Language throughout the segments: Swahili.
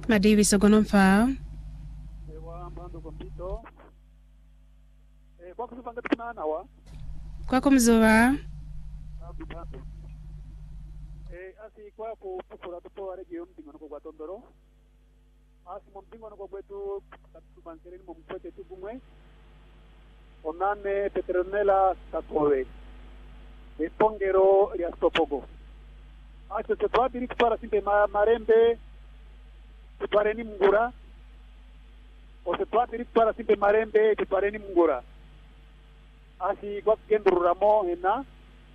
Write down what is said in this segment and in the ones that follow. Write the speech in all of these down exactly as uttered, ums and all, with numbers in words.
Madivi sogonomfa. Ewa mbando kompito. Eh kwa kusipanga tunana wa. Kwa kumzuwa. Abitando. Eh asi kwa ku pupura tupo regio mbingo kwa tondoro. Asi mbingo kwa kwetu tubankereni mumkwete tugumwe. Onane Petronella Takowe. E pongero ya stopogo. Asi tutwabiri para simpe marembe. Tupareni mngura. Ose twatiri para simpe marembe tupareni mngura. Asi kwa kenduru ramo hena.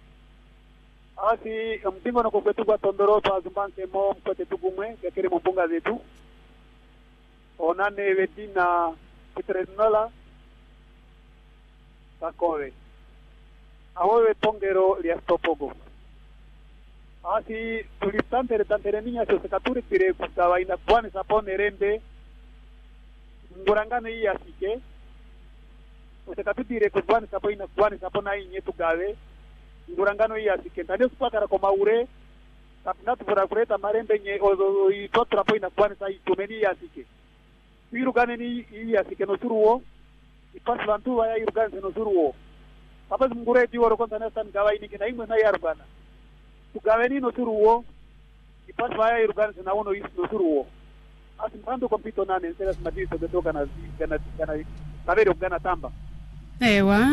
Asi mpingo na kwetu kwa tondoro pa zumbanke mo mkwete tugumwe yakere mpunga zetu. Onane Vedina Petronella Takowe. Awewe pongero lia stopogo. Asi tulistantere tantere niña se sekaturi tire kutawa ina kwani sapone rende ngurangane hii asike sekaturi tire kwani sapone ina kwani sapona hii nyetu gawe ngurangano hii asike tani supakara kwa maure tapina tupura kureta marembe nye ozo itotra po ina kwani sa itumeni hii asike irugane ni hii asike no suruo ipasi bantu waya irugane no suruo papa mngure diworo konta nestan gawa ini kina imwe na yarugana Tugaveni no suruo, ipasi vaya irugani na uno isi no suruo. Asi mpando kompito nane, nsela simadiri sogeto gana zi, gana, gana, kaveri gana tamba. Ewa.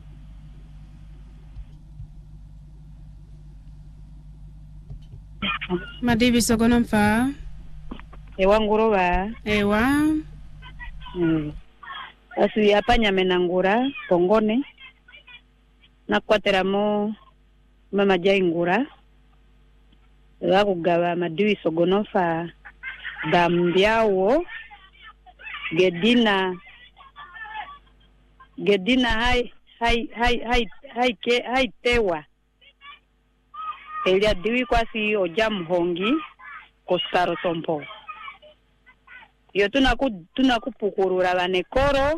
Madivi sogonomfa. Ewa nguruba. Ewa. Mm. Asi apanya menangura, pongone. Nakwateramo mama jaingura. Wakugaba Madivi sogonomfa dambiawo gedina gedina hai hai hai hai hai ke hai tewa elia diwi kwasi ojam hongi koskaro sompo yo tunaku tunakupukurura banekoro